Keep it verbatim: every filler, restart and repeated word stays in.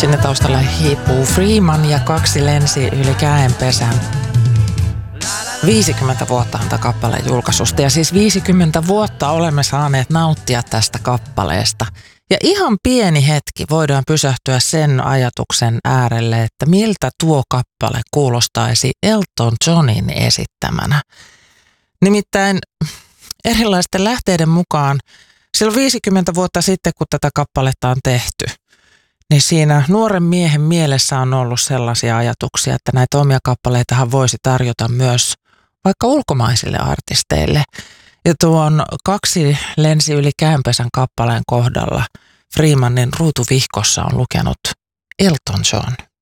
Sinne taustalle hiipuu Freeman ja kaksi lensi yli käenpesän. viisikymmentä vuotta on kappaleen julkaisusta ja siis viisikymmentä vuotta olemme saaneet nauttia tästä kappaleesta. Ja ihan pieni hetki voidaan pysähtyä sen ajatuksen äärelle, että miltä tuo kappale kuulostaisi Elton Johnin esittämänä. Nimittäin erilaisten lähteiden mukaan silloin viisikymmentä vuotta sitten, kun tätä kappaletta on tehty, niin siinä nuoren miehen mielessä on ollut sellaisia ajatuksia, että näitä omia kappaleitahan voisi tarjota myös vaikka ulkomaisille artisteille. Ja tuon kaksi lensi yli käänpesän kappaleen kohdalla Freemanin ruutuvihkossa on lukenut Elton John.